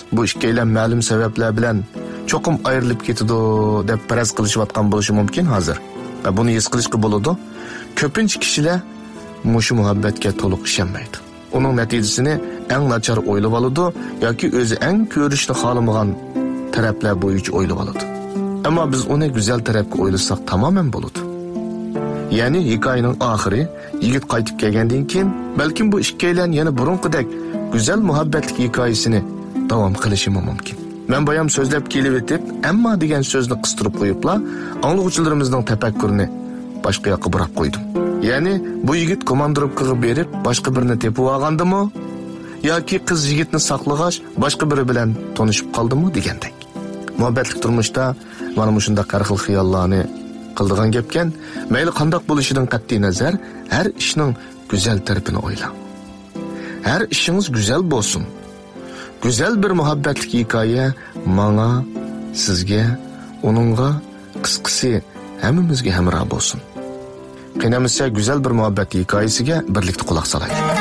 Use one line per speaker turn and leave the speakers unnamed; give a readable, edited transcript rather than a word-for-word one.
bu ikkilan ma'lum sabablar bilan cho'qim ayrilib ketadi deb faraz qilishayotgan bo'lishi mumkin hozir. Va buni his qilishga bo'ladi. Ko'pincha kishilar mushu muhabbatga to'liq ishonmaydi. Uning natijasini eng nachar o'ylab oladi yoki o'zi eng ko'rishni xohlamagan taraflar bo'yicha o'ylab oladi. Ammo biz uni go'zal tarafga o'ylasak tamoman bo'ladi. Ya'ni hikoyaning oxiri yigit qaytib kelgandan keyin balkim bu ikkilan yana burunqidek go'zal muhabbatlik hikoyasini davom qilishi mumkin. Men bu ham so'zlab kelib o'tib, ammo degan so'zni qistirib qo'yibla, anglag'uvchilarimizning tafakkurini boshqa yoqqa burab qo'ydim. Ya'ni bu yigit komandirib qilib berib, boshqa birini tepib olgandimi yoki qiz yigitni saqlag'ach boshqa biri bilan tanishib qoldimi degandek. Muhabbatlik turmushda mana shunday qarxil xiyollarni qildigan gapkan, mayli qandoq bo'lishidan qat'iy nazar, har ishning go'zal tarafini o'ylang. Har ishingiz go'zal bo'lsin. Go'zal bir muhabbatlik hikoya menga, sizga, uningga, qisqasi hammamizga hamroh bo'lsin. Qiynamizcha go'zal bir muhabbat hikoyasiga birlikda quloq solaylik.